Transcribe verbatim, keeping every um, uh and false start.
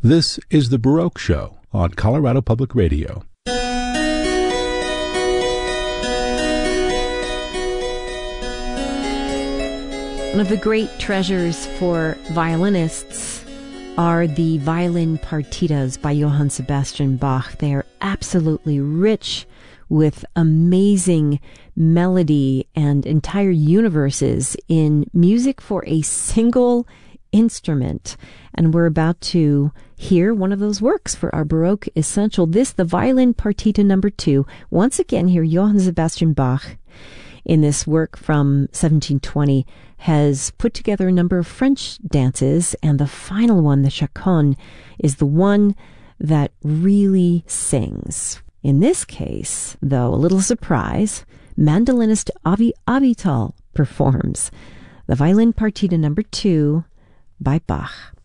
This is The Baroque Show on Colorado Public Radio. One of the great treasures for violinists are the violin partitas by Johann Sebastian Bach. They are absolutely rich with amazing melody and entire universes in music for a single instrument. And we're about to hear one of those works for our Baroque Essential. This, the Violin Partita number two. Once again, here Johann Sebastian Bach, in this work from seventeen twenty, has put together a number of French dances, and the final one, the chaconne, is the one that really sings. In this case, though, a little surprise, mandolinist Avi Avital performs the Violin Partita number two by Bach.